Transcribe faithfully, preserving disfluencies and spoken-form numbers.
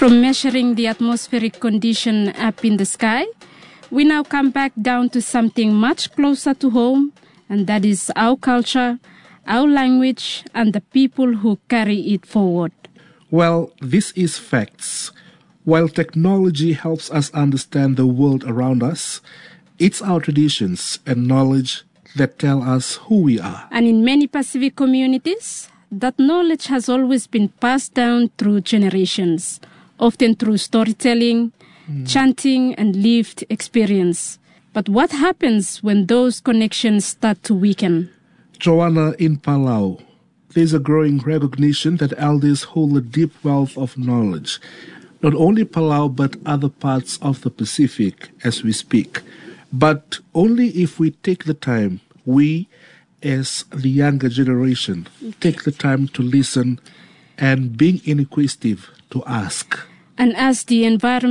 From measuring the atmospheric condition up in the sky, we now come back down to something much closer to home, and that is our culture, our language, and the people who carry it forward. Well, this is facts. While technology helps us understand the world around us, it's our traditions and knowledge that tell us who we are. And in many Pacific communities, that knowledge has always been passed down through generations, often through storytelling, mm. chanting, and lived experience. But what happens when those connections start to weaken? Joanna, in Palau, there's a growing recognition that elders hold a deep wealth of knowledge. Not only Palau, but other parts of the Pacific as we speak. But only if we take the time, we, as the younger generation, take the time to listen and being inquisitive to ask. And as the environment